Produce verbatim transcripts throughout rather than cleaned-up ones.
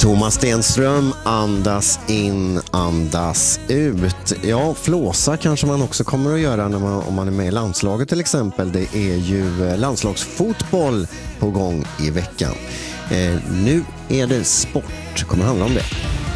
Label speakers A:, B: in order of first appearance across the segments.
A: Thomas Stenström, andas in, andas ut. Ja, flåsa kanske man också kommer att göra när man, om man är med i landslaget till exempel. Det är ju landslagsfotboll på gång i veckan. Eh, nu är det sport, kommer handla om det.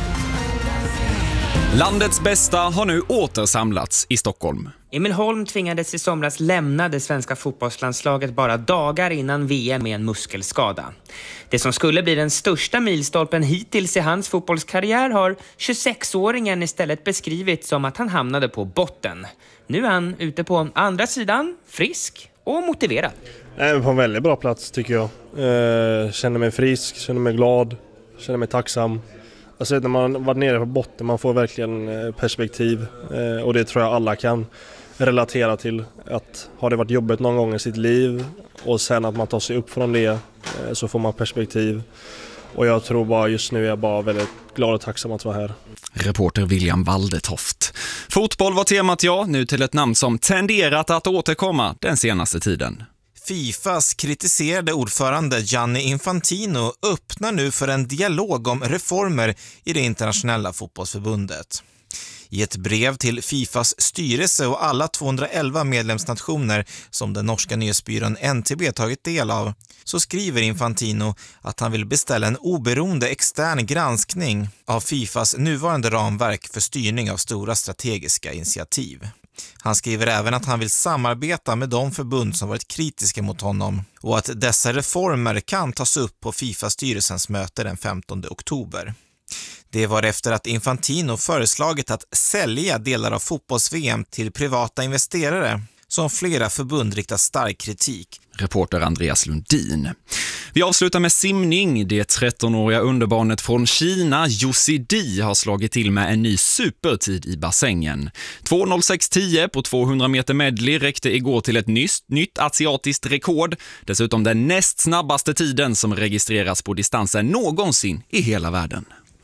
B: Landets bästa har nu återsamlats i Stockholm.
C: Emil Holm tvingades i somras lämna det svenska fotbollslandslaget bara dagar innan V M med en muskelskada. Det som skulle bli den största milstolpen hittills i hans fotbollskarriär har tjugosexåringen istället beskrivit som att han hamnade på botten. Nu är han ute på andra sidan, frisk och motiverad.
D: Jag är på en väldigt bra plats tycker jag. Eh, känner mig frisk, känner mig glad, känner mig tacksam. Alltså när man varit nere på botten, man får verkligen perspektiv eh, och det tror jag alla kan relatera till. Att har det varit jobbigt någon gång i sitt liv och sen att man tar sig upp från det eh, så får man perspektiv. Och jag tror bara just nu är jag bara väldigt glad och tacksam att vara här.
B: Reporter William Waldetoft. Fotboll var temat, ja, nu till ett namn som tenderat att återkomma den senaste tiden.
E: Fifas kritiserade ordförande Gianni Infantino öppnar nu för en dialog om reformer i det internationella fotbollsförbundet. I ett brev till Fifas styrelse och alla tvåhundraelva medlemsnationer som den norska nyhetsbyrån N T B tagit del av så skriver Infantino att han vill beställa en oberoende extern granskning av Fifas nuvarande ramverk för styrning av stora strategiska initiativ. Han skriver även att han vill samarbeta med de förbund som varit kritiska mot honom och att dessa reformer kan tas upp på FIFA-styrelsens möte den femtonde oktober. Det var efter att Infantino föreslagit att sälja delar av fotbolls-V M till privata investerare som flera förbund riktar stark kritik.
B: Reporter Andreas Lundin. Vi avslutar med simning. Det trettonåriga underbarnet från Kina, Jussi Di, har slagit till med en ny supertid i bassängen. två noll sex tio på tvåhundra meter medley räckte igår till ett nytt, nytt asiatiskt rekord. Dessutom den näst snabbaste tiden som registrerats på distansen någonsin i hela världen.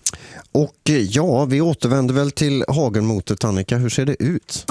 A: Och ja, vi återvänder väl till Hagenmotet, Annika. Hur ser det ut?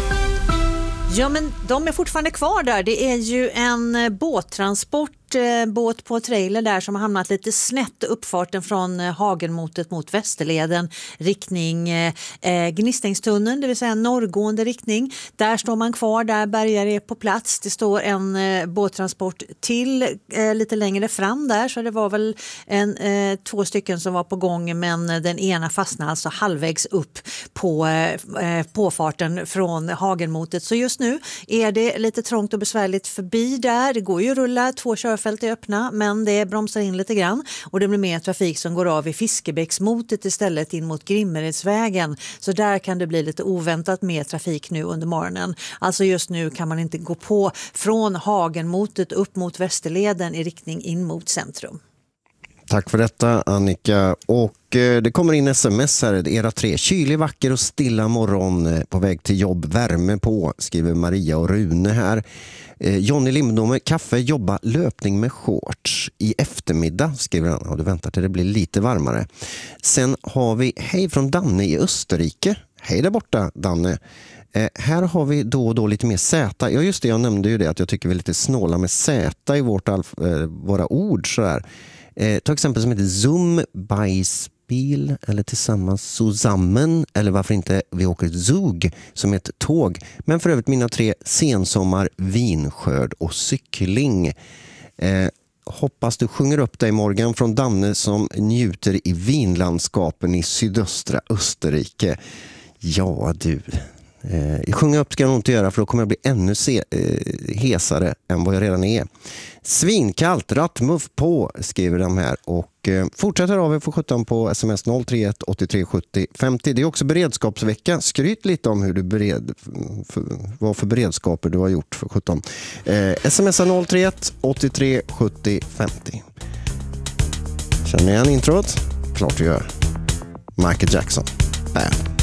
F: Ja, men de är fortfarande kvar där. Det är ju en båttransport, båt på trailer där som har hamnat lite snett, uppfarten från Hagenmotet mot Västerleden, riktning eh, Gnistingstunneln, det vill säga norrgående riktning. Där står man kvar, där bärgare är på plats. Det står en eh, båttransport till eh, lite längre fram där, så det var väl en, eh, två stycken som var på gång, men den ena fastnade alltså halvvägs upp på eh, påfarten från Hagenmotet. Så just nu är det lite trångt och besvärligt förbi där. Det går ju att rulla, två körfält är öppna, men det bromsar in lite grann och det blir mer trafik som går av i Fiskebäcksmotet istället in mot Grimmeredsvägen. Så där kan det bli lite oväntat mer trafik nu under morgonen. Alltså just nu kan man inte gå på från Hagenmotet upp mot Västerleden i riktning in mot centrum.
A: Tack för detta, Annika. Och eh, det kommer in sms här, era tre. Kylig, vacker och stilla morgon eh, på väg till jobb, värme på, skriver Maria och Rune här. Eh, Johnny Lindome, kaffe, jobba, löpning med shorts. I eftermiddag, skriver han. Och du väntar till det blir lite varmare. Sen har vi hej från Danne i Österrike. Hej där borta, Danne. Eh, här har vi då och då lite mer säta. Ja just det, jag nämnde ju det att jag tycker vi är lite snåla med säta i vårt alf- eh, våra ord sådär. Eh, ta exempel som heter Zoom Beispiel eller tillsammans Zusammen, eller varför inte vi åker Zug som ett tåg. Men för övrigt mina tre: sensommar, vinskörd och cykling. Eh, hoppas du sjunger upp dig, Morgan, från Danne som njuter i vinlandskapen i sydöstra Österrike. Ja du, eh, sjunga upp ska jag nog inte göra, för då kommer jag bli ännu se, eh, hesare än vad jag redan är. Svinkallt, rattmuff på, skriver de här. Och eh, fortsätter av, vi får sjutton på sms noll tre ett åtta tre sju noll fem noll. Det är också beredskapsvecka. Skryt lite om hur du bered, för, vad för beredskaper du har gjort för sjutton. Eh, sms noll tre ett åtta tre sju noll fem noll. Känner ni igen introt? Klart du gör. Michael Jackson. Bam.